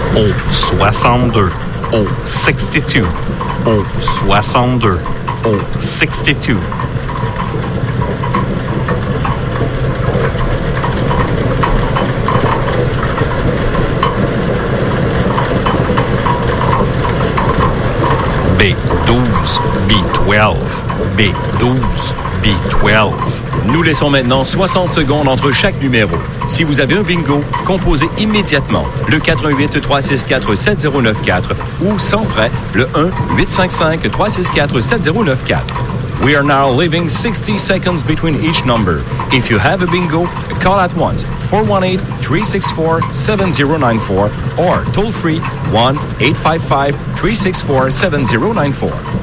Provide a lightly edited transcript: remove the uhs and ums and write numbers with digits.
au 62, au 62, au 62, au 62. B12, B12, B12, B12. Nous laissons maintenant 60 secondes entre chaque numéro. Si vous avez un bingo, composez immédiatement le 418-364-7094 ou sans frais le 1-855-364-7094. We are now leaving 60 seconds between each number. If you have a bingo, call at once 418-364-7094 or toll free 1-855-364-7094.